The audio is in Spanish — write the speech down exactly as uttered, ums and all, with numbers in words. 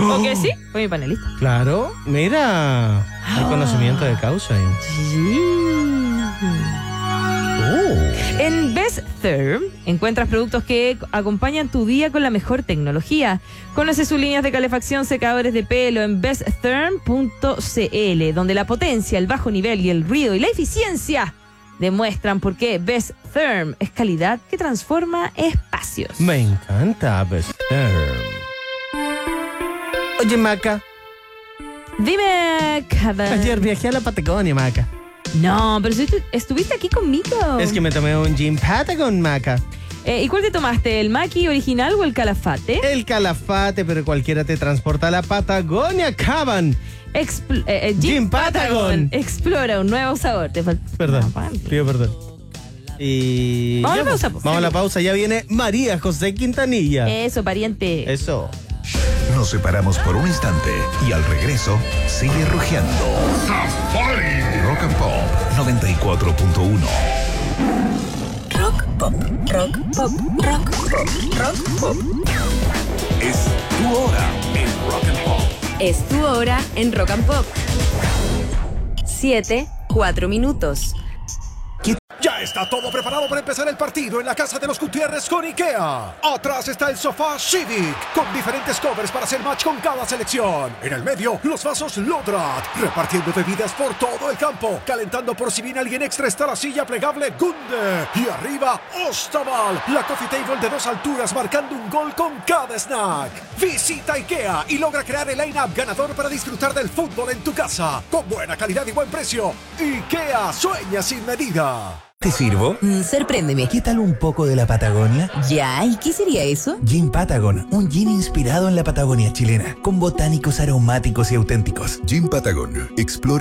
¿O que sí? Fue mi panelista. Claro, mira, hay conocimiento de causa ahí. Sí. Oh. En Best Therm encuentras productos que acompañan tu día con la mejor tecnología. Conoce sus líneas de calefacción, secadores de pelo en best therm punto c l, donde la potencia, el bajo nivel y el ruido y la eficiencia demuestran por qué Best Therm es calidad que transforma espacios. Me encanta Best Therm. Oye, Maca. Dime, Cava. Ayer viajé a la Patagonia, Maca. No, pero si tú estuviste aquí conmigo. Es que me tomé un Gin Patagon, Maca. Eh, ¿Y cuál te tomaste? ¿El Maki original o el Calafate? El Calafate, pero cualquiera te transporta a la Patagonia, Caban. Expl- eh, eh, Gin Gin Patagon. Patagon. Explora un nuevo sabor. Te fal- Perdón, No, pido perdón. Y... Vamos a la ya, pausa, pues, po. Vamos a la pausa, ya viene María José Quintanilla. Eso, pariente. Eso. Nos separamos por un instante y al regreso sigue rugiendo. Rock and Pop noventa y cuatro punto uno. Rock pop, rock pop, rock pop, rock pop. Es tu hora en Rock and Pop. Es tu hora en Rock and Pop. Siete, cuatro minutos. Ya está todo preparado para empezar el partido en la casa de los Gutiérrez con IKEA. Atrás está el sofá Civic, con diferentes covers para hacer match con cada selección. En el medio, los vasos Lodrat, repartiendo bebidas por todo el campo. Calentando por si viene alguien extra está la silla plegable Gunde. Y arriba, Ostaval, la coffee table de dos alturas marcando un gol con cada snack. Visita IKEA y logra crear el line-up ganador para disfrutar del fútbol en tu casa. Con buena calidad y buen precio. IKEA, sueña sin medida. ¿Te sirvo? Mm, sorpréndeme. ¿Qué tal un poco de la Patagonia? Ya, ¿y qué sería eso? Gin Patagon, un gin inspirado en la Patagonia chilena, con botánicos aromáticos y auténticos. Gin Patagon. Explora